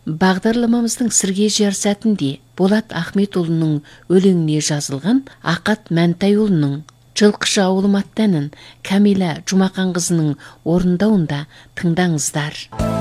Бағдарламамыздың сырге жер сәтінде Болат Ахметұлының өлеңіне жазылған Ақат Мәнтайұлының Жылқышы ауылым атты әнін Кәмила Жұмақанқызының орындауында тыңдаңыздар.